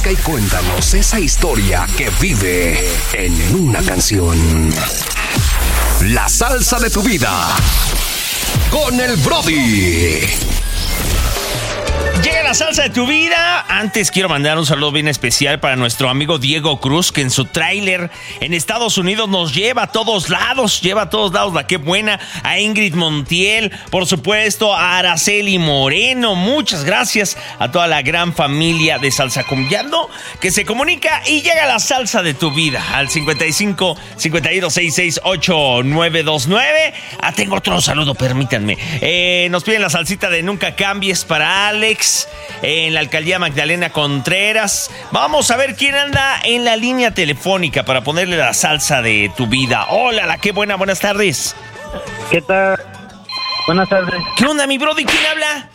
Refresca y cuéntanos esa historia que vive en una canción. La salsa de tu vida con el Brody. Llega la salsa de tu vida. Antes quiero mandar un saludo bien especial para nuestro amigo Diego Cruz, que en su tráiler en Estados Unidos nos lleva a todos lados. La que buena. A Ingrid Montiel, por supuesto, a Araceli Moreno. Muchas gracias a toda la gran familia de Salsa Cumbiando que se comunica y llega la salsa de tu vida al 55 52 66 8929. Tengo otro saludo, permítanme. Nos piden la salsita de Nunca Cambies para Alex en la alcaldía Magdalena Contreras. Vamos a ver quién anda en la línea telefónica para ponerle la salsa de tu vida. Hola, qué buena, buenas tardes. ¿Qué tal? Buenas tardes. ¿Qué onda, mi Brody? ¿Quién habla?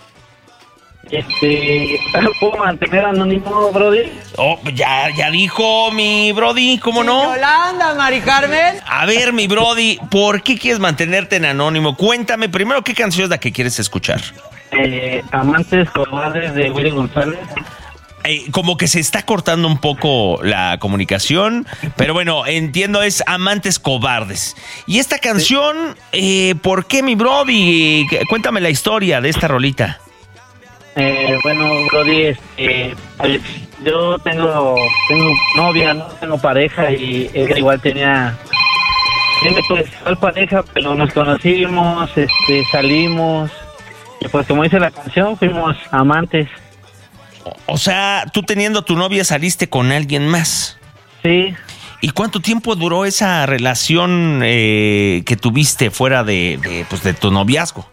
¿Puedo mantener anónimo, Brody? Oh, ya dijo mi Brody, ¿cómo no? Yolanda, Mari Carmen. A ver, mi Brody, ¿por qué quieres mantenerte en anónimo? Cuéntame primero qué canción es la que quieres escuchar. Amantes Cobardes de Willy González. Como que se está cortando un poco la comunicación, pero bueno, entiendo, es Amantes Cobardes. Y esta canción, ¿por qué, mi Brody? Cuéntame la historia de esta rolita. Bueno, Brody, pues, yo tengo novia, no tengo pareja, y ella igual tiene pues pareja, pero nos conocimos, salimos. Y pues como dice la canción, fuimos amantes. O sea, tú teniendo tu novia saliste con alguien más. Sí. ¿Y cuánto tiempo duró esa relación que tuviste fuera de tu noviazgo?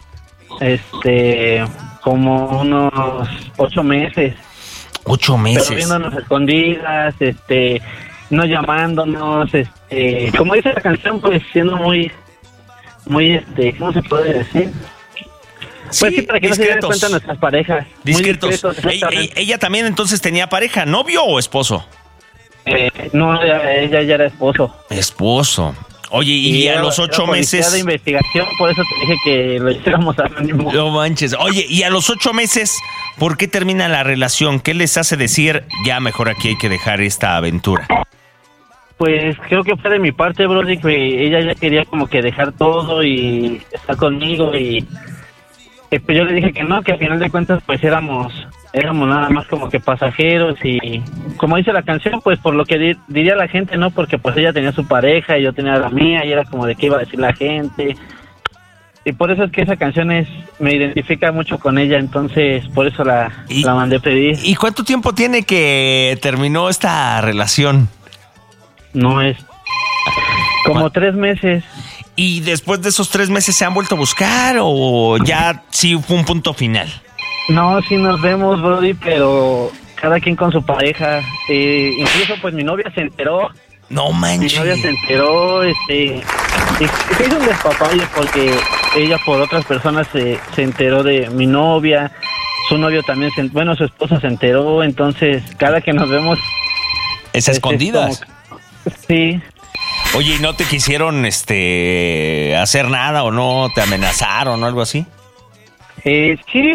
Como unos 8 meses. 8 meses. Pero viéndonos escondidas, no llamándonos, como dice la canción, pues siendo muy, ¿cómo se puede decir? Pues sí, para que no se den cuenta nuestras parejas. Discretos. Muy discretos, ¿Ella también entonces tenía pareja, novio o esposo? No, ella ya era esposo. Esposo. Oye, y a los 8 meses... de investigación, por eso te dije que lo hiciéramos anónimo. No manches. Oye, y a los 8 meses, ¿por qué termina la relación? ¿Qué les hace decir, ya mejor aquí hay que dejar esta aventura? Pues creo que fue de mi parte, Brody, que ella ya quería como que dejar todo y estar conmigo, y pues yo le dije que no, que al final de cuentas pues éramos nada más como que pasajeros, y como dice la canción, pues por lo que diría la gente, ¿no? Porque pues ella tenía su pareja y yo tenía la mía, y era como de qué iba a decir la gente, y por eso es que esa canción me identifica mucho con ella, entonces por eso la mandé pedir. ¿Y cuánto tiempo tiene que terminó esta relación? No, es como 3 meses. ¿Y después de esos 3 meses se han vuelto a buscar o ya sí fue un punto final? No, sí nos vemos, Brody, pero cada quien con su pareja. Incluso pues mi novia se enteró. No manches. Mi novia se enteró, y se hizo un despapalle porque ella por otras personas se enteró de mi novia. Su novio también, su esposa se enteró, entonces cada que nos vemos... ¿Es escondidas? Sí. Oye, ¿y no te quisieron hacer nada o no te amenazaron o algo así? Sí,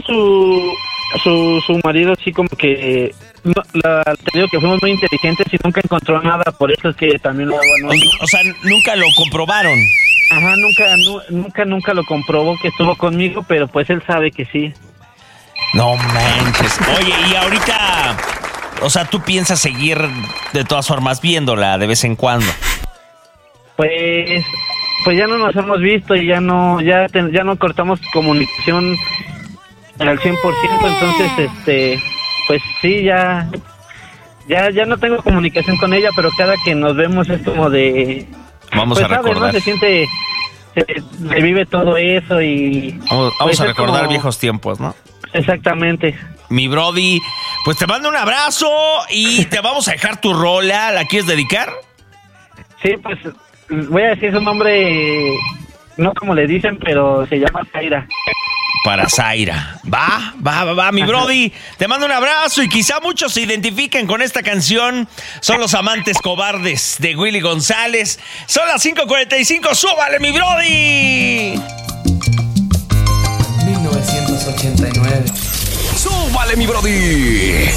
su marido sí como que te digo que fuimos muy inteligentes y nunca encontró nada, por eso es que también lo hago anónimo. O sea, nunca lo comprobaron. Ajá, nunca lo comprobó que estuvo conmigo, pero pues él sabe que sí. No manches. Oye, y ahorita, o sea, ¿tú piensas seguir de todas formas viéndola de vez en cuando? Pues ya no nos hemos visto y ya no cortamos comunicación al 100%, entonces pues sí, ya no tengo comunicación con ella, pero cada que nos vemos es como de... Vamos a recordar. ¿no? Se siente, se revive todo eso y... Vamos pues a recordar viejos tiempos, ¿no? Exactamente. Mi Brody, pues te mando un abrazo y te vamos a dejar tu rola. ¿La quieres dedicar? Sí, pues voy a decir su nombre, no como le dicen, pero se llama Zaira. Para Zaira. Va, mi Brody. Te mando un abrazo y quizá muchos se identifiquen con esta canción. Son los Amantes Cobardes de Willy González. Son las 5:45. ¡Súbale, mi Brody! 1989. ¡Súbale, mi Brody!